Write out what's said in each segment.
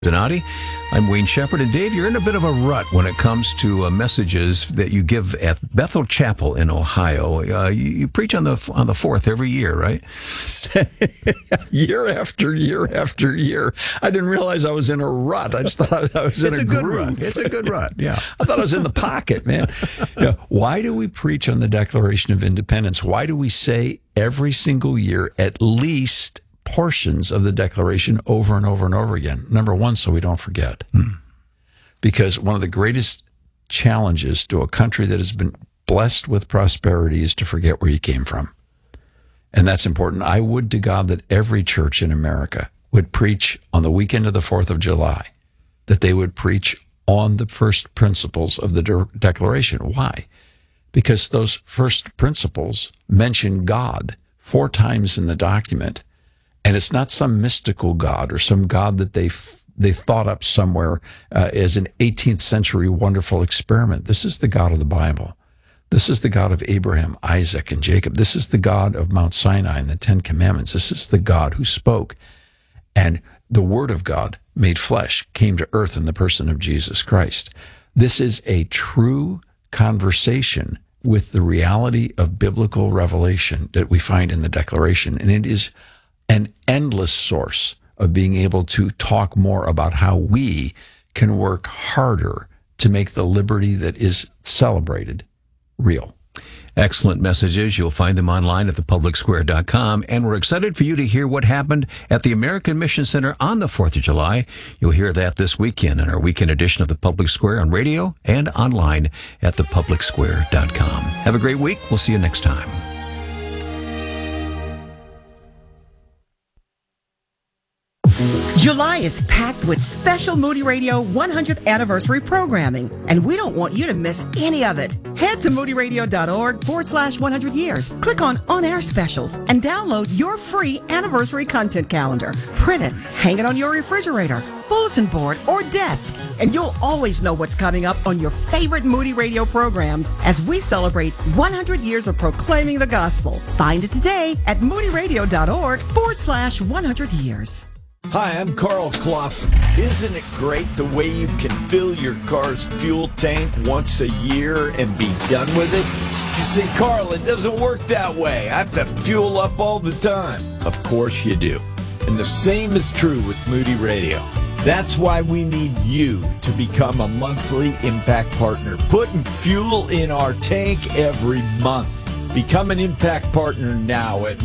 Donati. I'm Wayne Shepherd, and Dave, you're in a bit of a rut when it comes to messages that you give at Bethel Chapel in Ohio. You preach on the 4th every year, right? Year after year after year. I didn't realize I was in a rut. I just thought I was in a good groove. rut. It's a good rut, yeah. I thought I was in the pocket, man. Why do we preach on the Declaration of Independence? Why do we say every single year at least portions of the Declaration over and over and over again? Number one, so we don't forget. Because one of the greatest challenges to a country that has been blessed with prosperity is to forget where you came from. And that's important. I would to God that every church in America would preach on the weekend of the 4th of July, that they would preach on the first principles of the Declaration. Why? Because those first principles mention God 4 times in the document. And it's not some mystical God or some God that they thought up somewhere as an 18th century wonderful experiment. This is the God of the Bible. This is the God of Abraham, Isaac, and Jacob. This is the God of Mount Sinai and the 10 Commandments. This is the God who spoke. And the Word of God made flesh, came to earth in the person of Jesus Christ. This is a true conversation with the reality of biblical revelation that we find in the Declaration. And it is an endless source of being able to talk more about how we can work harder to make the liberty that is celebrated real. Excellent messages. You'll find them online at thepublicsquare.com. And we're excited for you to hear what happened at the American Mission Center on the 4th of July. You'll hear that this weekend in our weekend edition of The Public Square on radio and online at thepublicsquare.com. Have a great week. We'll see you next time. July is packed with special Moody Radio 100th anniversary programming, and we don't want you to miss any of it. Head to moodyradio.org/100 years. Click on air specials and download your free anniversary content calendar. Print it, hang it on your refrigerator, bulletin board, or desk, and you'll always know what's coming up on your favorite Moody Radio programs as we celebrate 100 years of proclaiming the gospel. Find it today at moodyradio.org/100 years. Hi, I'm Carl Clausen. Isn't it great the way you can fill your car's fuel tank once a year and be done with it? You say, Carl, it doesn't work that way. I have to fuel up all the time. Of course you do. And the same is true with Moody Radio. That's why we need you to become a monthly Impact Partner, putting fuel in our tank every month. Become an Impact Partner now at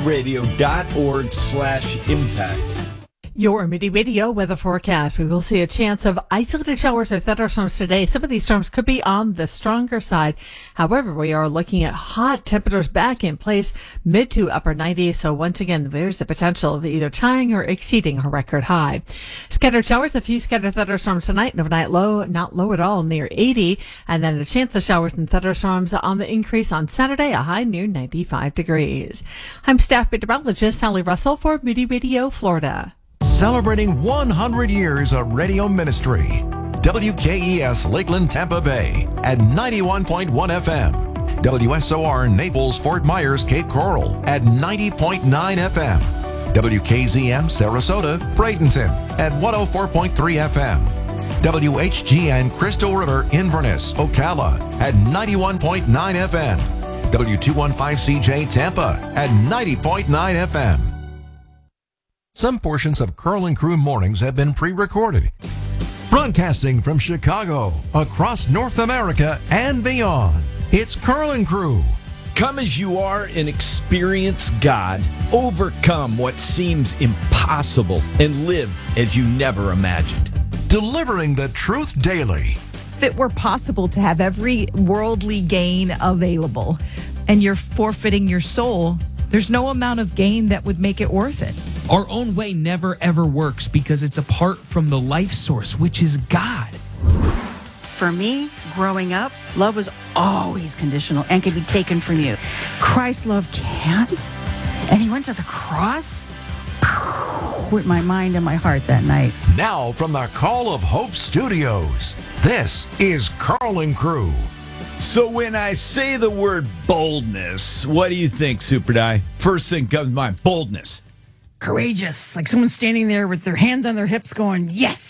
moodyradio.org/impact. Your Moody Radio weather forecast. We will see a chance of isolated showers or thunderstorms today. Some of these storms could be on the stronger side. However, we are looking at hot temperatures back in place, mid to upper 90s. So once again, there's the potential of either tying or exceeding a record high. Scattered showers, a few scattered thunderstorms tonight. An overnight low, not low at all, near 80. And then a chance of showers and thunderstorms on the increase on Saturday, a high near 95 degrees. I'm staff meteorologist Sally Russell for Moody Radio, Florida. Celebrating 100 years of radio ministry. WKES Lakeland, Tampa Bay at 91.1 FM. WSOR Naples, Fort Myers, Cape Coral at 90.9 FM. WKZM Sarasota, Bradenton at 104.3 FM. WHGN Crystal River, Inverness, Ocala at 91.9 FM. W215CJ Tampa at 90.9 FM. Some portions of Carl and Crew Mornings have been pre-recorded. Broadcasting from Chicago, across North America, and beyond, it's Carl and Crew. Come as you are and experience God. Overcome what seems impossible and live as you never imagined. Delivering the truth daily. If it were possible to have every worldly gain available and you're forfeiting your soul, there's no amount of gain that would make it worth it. Our own way never ever works because it's apart from the life source, which is God. For me, growing up, love was always conditional and could be taken from you. Christ's love can't. And he went to the cross with my mind and my heart that night. Now from the Call of Hope Studios, this is Carl and Crew. So when I say the word boldness, what do you think, Super Di? First thing comes to mind, boldness. courageous, like someone standing there with their hands on their hips going, yes.